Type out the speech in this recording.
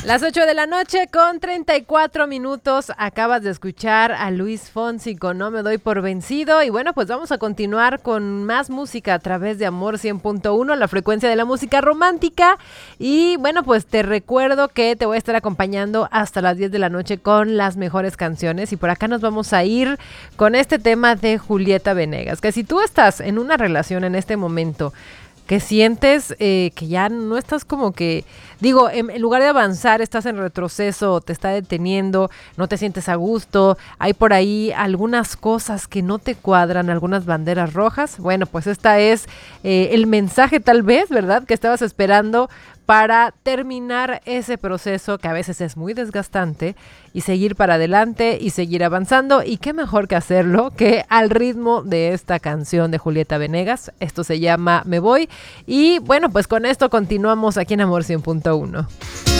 Las 8 de la noche con 34 minutos. Acabas de escuchar a Luis Fonsi con No me doy por vencido. Y bueno, pues vamos a continuar con más música a través de Amor 100.1, la frecuencia de la música romántica. Y bueno, pues te recuerdo que te voy a estar acompañando hasta las 10 de la noche con las mejores canciones. Y por acá nos vamos a ir con este tema de Julieta Venegas. Que si tú estás en una relación en este momento, que sientes que ya no estás como que, digo, en lugar de avanzar, estás en retroceso, te está deteniendo, no te sientes a gusto, hay por ahí algunas cosas que no te cuadran, algunas banderas rojas. Bueno, pues esta es el mensaje tal vez, ¿verdad?, que estabas esperando para terminar ese proceso que a veces es muy desgastante y seguir para adelante y seguir avanzando. Y qué mejor que hacerlo que al ritmo de esta canción de Julieta Venegas. Esto se llama Me Voy. Y bueno, pues con esto continuamos aquí en Amor 100.1.